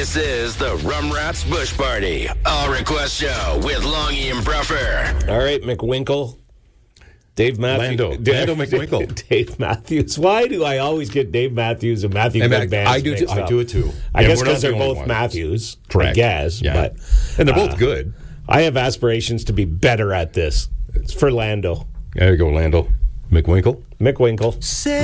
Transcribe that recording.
This is the Rum Rats Bush Party. All request show with Longy and Bruffer. All right, McWinkle. Dave Matthews. Lando McWinkle. Dave Matthews. Why do I always get Dave Matthews and Matthew McBands I do too. mixed up? I do it too. I And guess we're not because they're the only both ones. Matthews. Correct. I guess. Yeah. But, and they're both good. I have aspirations to be better at this. It's for Lando. There you go, Lando McWinkle. McWinkle.